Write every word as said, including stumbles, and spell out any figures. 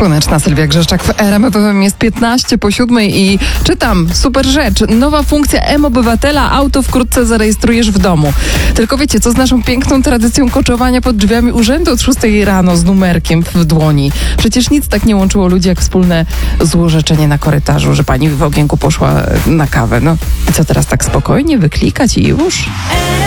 Słoneczna Sylwia Grzeszczak w R M F M jest piętnaście po siódmej i czytam, super rzecz, nowa funkcja M-Obywatela, auto wkrótce zarejestrujesz w domu. Tylko wiecie, co z naszą piękną tradycją koczowania pod drzwiami urzędu od szóstej rano z numerkiem w dłoni? Przecież nic tak nie łączyło ludzi jak wspólne złorzeczenie na korytarzu, że pani w ogienku poszła na kawę. No i co teraz, tak spokojnie wyklikać i już?